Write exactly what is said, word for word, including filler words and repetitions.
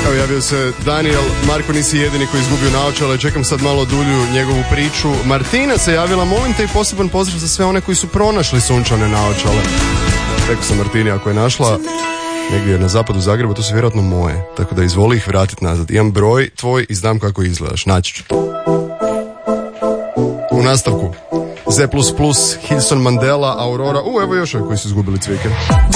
Evo, javio se Daniel. Marko, nisi jedini koji izgubio naočale. Čekam sad malo dulju njegovu priču. Martina se javila, molim te, i poseban pozdrav za sve one koji su pronašli sunčane naočale. Rekao sam Martini, ako je našla negdje na zapadu Zagreba, to su vjerojatno moje. Tako da izvoli ih vratiti nazad. Imam broj tvoj i znam kako izgledaš. Naći ću. U nastavku Z plus plus, Hilson Mandela, Aurora. U, evo još ovi koji su izgubili cvike.